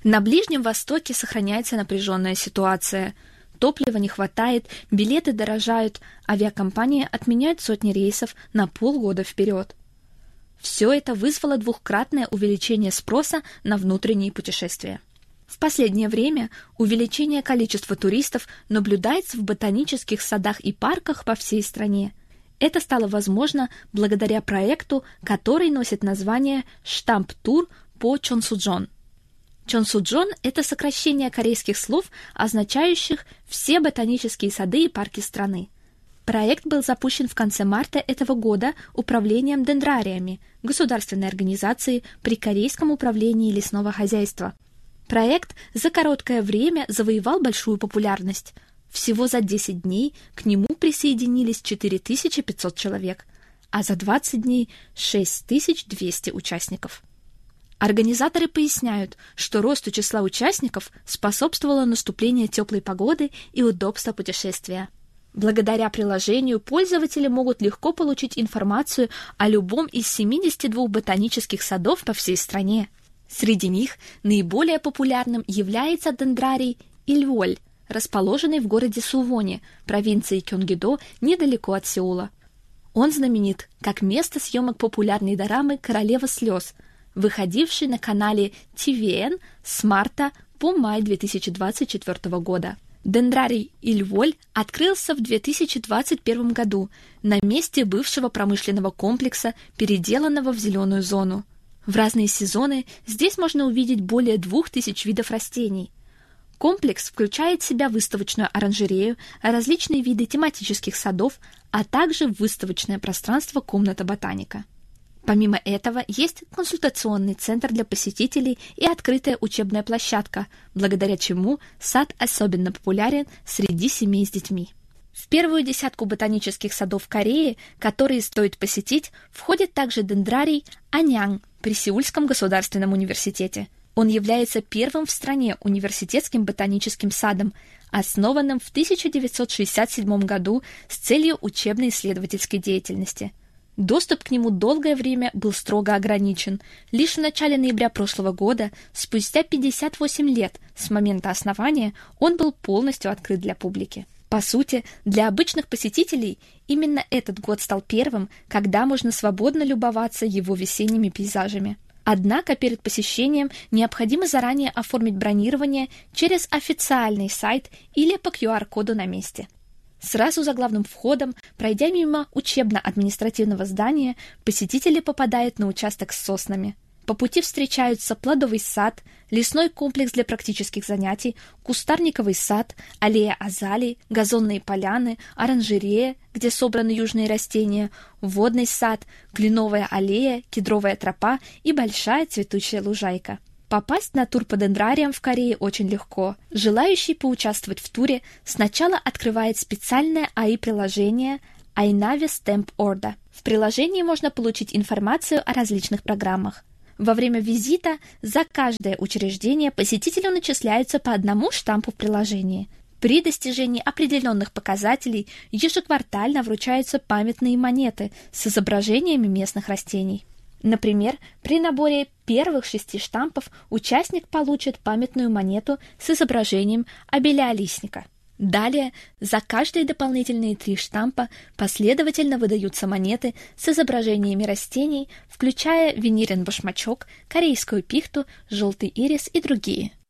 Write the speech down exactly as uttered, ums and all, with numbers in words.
На Ближнем Востоке сохраняется напряженная ситуация. Топлива не хватает, билеты дорожают, авиакомпании отменяют сотни рейсов на полгода вперед. Все это вызвало двукратное увеличение спроса на внутренние путешествия. В последнее время увеличение количества туристов наблюдается в ботанических садах и парках по всей стране. Это стало возможно благодаря проекту, который носит название «Штамп-тур по Чонсуджон». Чонсуджон – это сокращение корейских слов, означающих «все ботанические сады и парки страны». Проект был запущен в конце марта этого года Управлением дендрариями, государственной организацией при Корейском управлении лесного хозяйства. Проект за короткое время завоевал большую популярность. Всего за десять дней к нему присоединились четыре тысячи пятьсот человек, а за двадцать дней – шесть тысяч двести участников. Организаторы поясняют, что росту числа участников способствовало наступление теплой погоды и удобство путешествия. Благодаря приложению пользователи могут легко получить информацию о любом из семидесяти двух ботанических садов по всей стране. Среди них наиболее популярным является дендрарий Ильволь, расположенный в городе Сувоне, провинции Кёнгидо, недалеко от Сеула. Он знаменит как место съемок популярной дорамы «Королева слез», выходившей на канале ти ви эн с марта по май две тысячи двадцать четвёртого года. Дендрарий Ильволь открылся в две тысячи двадцать первом году на месте бывшего промышленного комплекса, переделанного в зеленую зону. В разные сезоны здесь можно увидеть более двух тысяч видов растений. Комплекс включает в себя выставочную оранжерею, различные виды тематических садов, а также выставочное пространство «Комната ботаника». Помимо этого, есть консультационный центр для посетителей и открытая учебная площадка, благодаря чему сад особенно популярен среди семей с детьми. В первую десятку ботанических садов Кореи, которые стоит посетить, входит также дендрарий Аньян при Сеульском государственном университете. Он является первым в стране университетским ботаническим садом, основанным в тысяча девятьсот шестьдесят седьмом году с целью учебно-исследовательской деятельности. Доступ к нему долгое время был строго ограничен. Лишь в начале ноября прошлого года, спустя пятьдесят восемь лет с момента основания, он был полностью открыт для публики. По сути, для обычных посетителей именно этот год стал первым, когда можно свободно любоваться его весенними пейзажами. Однако перед посещением необходимо заранее оформить бронирование через официальный сайт или по ку ар-коду на месте. Сразу за главным входом, пройдя мимо учебно-административного здания, посетители попадают на участок с соснами. По пути встречаются плодовый сад, лесной комплекс для практических занятий, кустарниковый сад, аллея азалий, газонные поляны, оранжерея, где собраны южные растения, водный сад, кленовая аллея, кедровая тропа и большая цветущая лужайка. Попасть на тур по дендрариям в Корее очень легко. Желающий поучаствовать в туре сначала открывает специальное эй ай приложение iNavi Stamp Order. В приложении можно получить информацию о различных программах. Во время визита за каждое учреждение посетителю начисляются по одному штампу в приложении. При достижении определенных показателей ежеквартально вручаются памятные монеты с изображениями местных растений. Например, при наборе первых шести штампов участник получит памятную монету с изображением абелиолистника. Далее за каждые дополнительные три штампа последовательно выдаются монеты с изображениями растений, включая венерин башмачок, корейскую пихту, желтый ирис и другие.